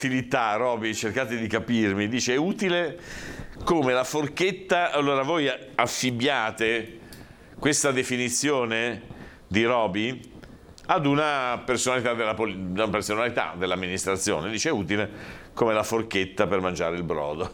utilità, Roby, cercate di capirmi, dice è utile come la forchetta. Allora voi affibbiate questa definizione di Roby ad una personalità dell'amministrazione, dice è utile come la forchetta per mangiare il brodo.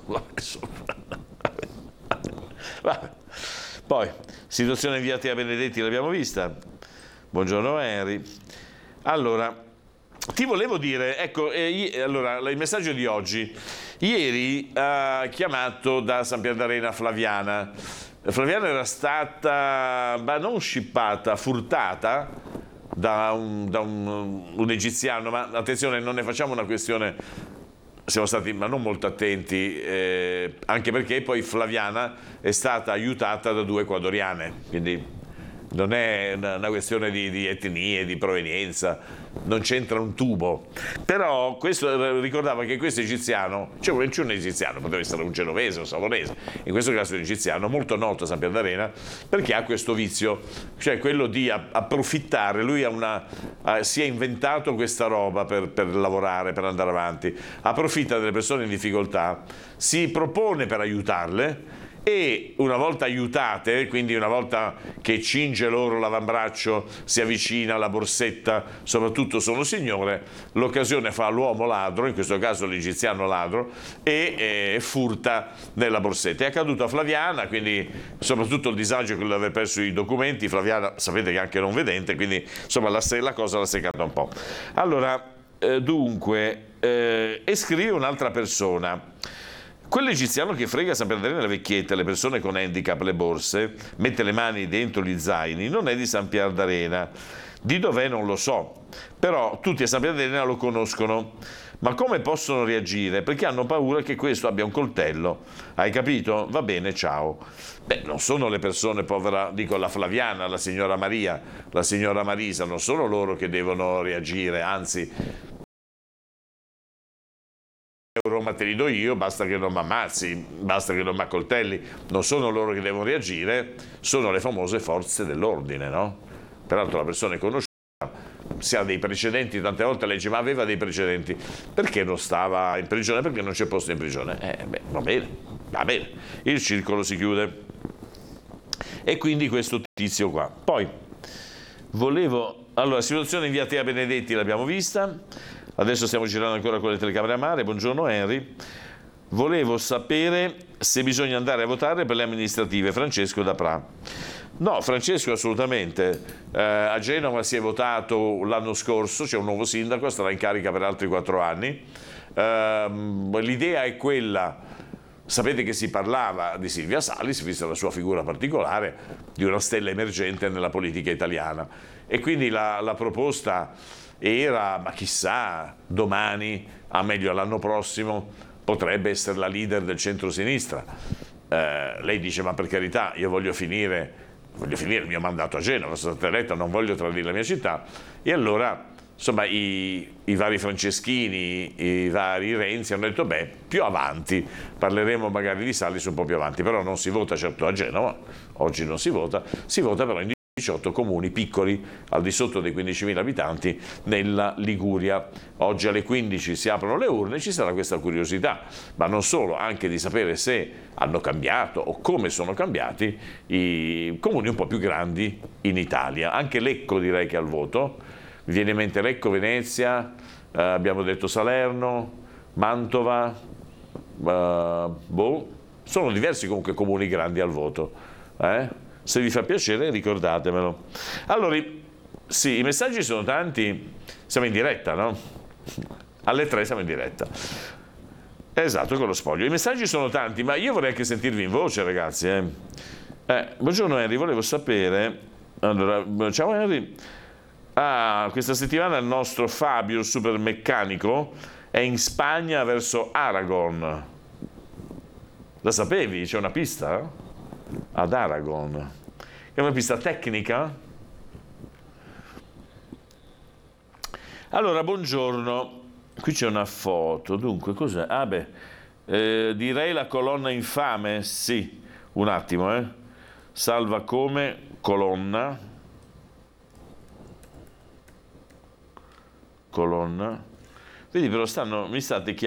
Poi, situazione inviata a Benedetti l'abbiamo vista. Buongiorno Henry. Allora, ti volevo dire, ecco, allora, il messaggio di oggi. Ieri ha chiamato da San Pierdarena Flaviana. Flaviana era stata, non scippata, furtata da un egiziano, ma attenzione, non ne facciamo una questione, siamo stati ma non molto attenti, anche perché poi Flaviana è stata aiutata da 2 ecuadoriane, quindi non è una questione di etnie, di provenienza, non c'entra un tubo. Però questo ricordava che questo egiziano, cioè un egiziano, poteva essere un genovese, un savonese, in questo caso un egiziano molto noto a San Pierdarena, perché ha questo vizio, cioè quello di approfittare. Lui si è inventato questa roba per lavorare, per andare avanti, approfitta delle persone in difficoltà, si propone per aiutarle, e una volta aiutate, quindi una volta che cinge loro l'avambraccio, si avvicina alla borsetta, soprattutto sono signore, l'occasione fa l'uomo ladro, in questo caso l'egiziano ladro, e furta nella borsetta. È accaduto a Flaviana, quindi soprattutto il disagio è quello di aver perso i documenti. Flaviana sapete che è anche non vedente, quindi insomma la cosa l'ha seccata un po'. Allora, e scrive un'altra persona. Quell'egiziano che frega San Pierdarena le vecchiette, le persone con handicap, le borse, mette le mani dentro gli zaini, non è di San Pierdarena. Di dov'è non lo so, però tutti a San Pierdarena lo conoscono. Ma come possono reagire? Perché hanno paura che questo abbia un coltello. Hai capito? Va bene, ciao. Beh, non sono le persone, povera, dico la Flaviana, la signora Maria, la signora Marisa, non sono loro che devono reagire, anzi, Roma te li do io, basta che non mi ammazzi, basta che non mi accoltelli. Non sono loro che devono reagire, sono le famose forze dell'ordine, no? Peraltro la persona è conosciuta, si ha dei precedenti, tante volte legge, ma aveva dei precedenti, perché non stava in prigione, perché non c'è posto in prigione. Va bene, il circolo si chiude. E quindi questo tizio qua. Poi allora, situazione inviata a Benedetti l'abbiamo vista. Adesso stiamo girando ancora con le telecamere a mare. Buongiorno Henry. Volevo sapere se bisogna andare a votare per le amministrative. Francesco da Pra. No, Francesco, assolutamente. A Genova si è votato l'anno scorso, c'è un nuovo sindaco, starà in carica per altri 4 anni. L'idea è quella. Sapete che si parlava di Silvia Salis, vista la sua figura particolare, di una stella emergente nella politica italiana. E quindi la proposta era, ma chissà, domani, meglio l'anno prossimo, potrebbe essere la leader del centro-sinistra. Lei dice, ma per carità, io voglio finire il mio mandato a Genova, sono stata eletta, non voglio tradire la mia città. E allora, insomma, i vari Franceschini, i vari Renzi hanno detto, più avanti, parleremo magari di Salis un po' più avanti, però non si vota certo a Genova, oggi non si vota però in 18 comuni piccoli, al di sotto dei 15.000 abitanti, nella Liguria. Oggi alle 15 si aprono le urne, ci sarà questa curiosità, ma non solo, anche di sapere se hanno cambiato o come sono cambiati i comuni un po' più grandi in Italia. Anche Lecco direi che è al voto, mi viene in mente Lecco, Venezia, abbiamo detto Salerno, Mantova, sono diversi comunque comuni grandi al voto. Se vi fa piacere ricordatemelo. Allora, sì, i messaggi sono tanti, siamo in diretta, no? Alle 3 siamo in diretta. Esatto, con lo spoglio. I messaggi sono tanti, ma io vorrei anche sentirvi in voce, ragazzi. Buongiorno Henry, volevo sapere. Allora, ciao Henry. Questa settimana il nostro Fabio, il super meccanico, è in Spagna verso Aragon. La sapevi? C'è una pista? Ad Aragon. È una pista tecnica? Allora, buongiorno. Qui c'è una foto. Dunque, cos'è? Direi la colonna infame. Sì, un attimo, Salva come colonna. Vedi, però mi state